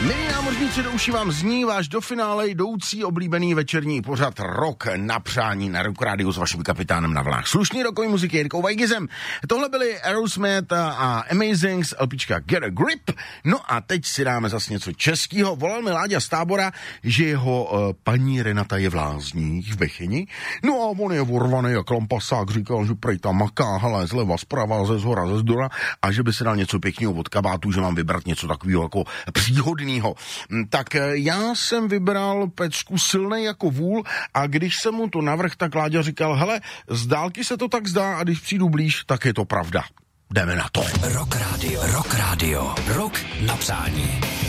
Milí námořníci, do uší vám zní váš do finále jdoucí oblíbený večerní pořad Rock na přání na Rock Rádiu s vaším kapitánem na vlnách slušný rokový muziky Jirkou Vajgizem. Tohle byly Aerosmith a Amazing z LPčka Get a Grip. No a teď si dáme zase něco českýho. Volal mi Láďa z Tábora, že jeho paní Renata je v lázních v Bechyni. No a on je urvaný jak lampasák, říkal, že prej tam maká, hele, zleva, zprava, ze zhora, ze zdora a že by se dal něco pěkného od kabátu, že mám vybrat něco takového jako příhodného. Tak já jsem vybral pecku Silnej jako vůl a když jsem mu to navrhl, tak Láďa říkal, hele, z dálky se to tak zdá a když přijdu blíž, tak je to pravda. Jdeme na to. Rock Radio, rock na přání.